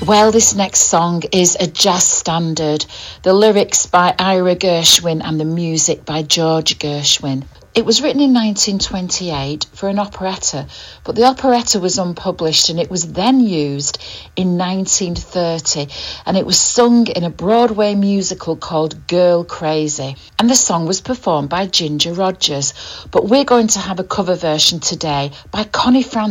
Well, this next song is a jazz standard. The lyrics by Ira Gershwin and the music by George Gershwin. It was written in 1928 for an operetta, but the operetta was unpublished and it was then used in 1930, and it was sung in a Broadway musical called Girl Crazy, and the song was performed by Ginger Rogers. But we're going to have a cover version today by Connie Francis.